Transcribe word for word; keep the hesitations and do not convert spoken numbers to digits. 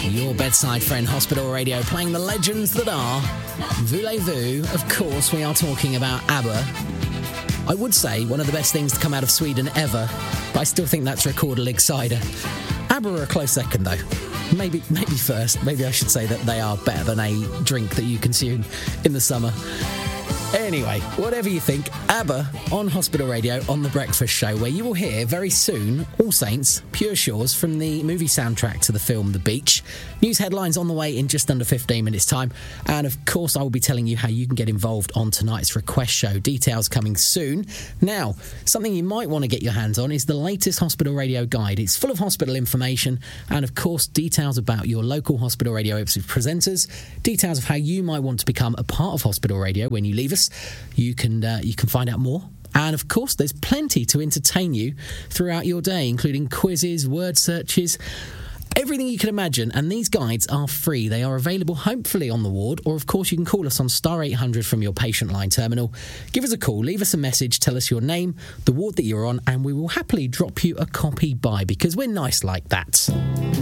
Your bedside friend, Hospital Radio, playing the legends that are. Voulez-vous, of course, we are talking about ABBA. I would say one of the best things to come out of Sweden ever, but I still think that's Rekorderlig cider. ABBA are a close second, though. Maybe, maybe first. Maybe I should say that they are better than a drink that you consume in the summer. Anyway, whatever you think, ABBA on Hospital Radio on The Breakfast Show, where you will hear very soon All Saints, Pure Shores from the movie soundtrack to the film The Beach. News headlines on the way in just under fifteen minutes' time. And of course, I will be telling you how you can get involved on tonight's request show. Details coming soon. Now, something you might want to get your hands on is the latest Hospital Radio guide. It's full of hospital information and, of course, details about your local Hospital Radio presenters, details of how you might want to become a part of Hospital Radio when you leave us. You can uh, you can find out more. And, of course, there's plenty to entertain you throughout your day, including quizzes, word searches, everything you can imagine. And these guides are free. They are available, hopefully, on the ward. Or, of course, you can call us on star eight hundred from your patient line terminal. Give us a call, leave us a message, tell us your name, the ward that you're on, and we will happily drop you a copy by, because we're nice like that.